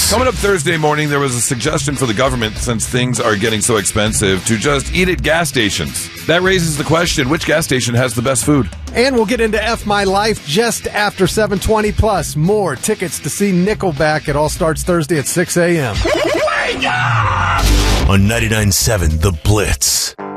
Coming up Thursday morning, there was a suggestion for the government, since things are getting so expensive, to just eat at gas stations. That raises the question, which gas station has the best food? And we'll get into F My Life just after 7:20, plus more tickets to see Nickelback. It all starts Thursday at 6 a.m. On 99.7 The Blitz.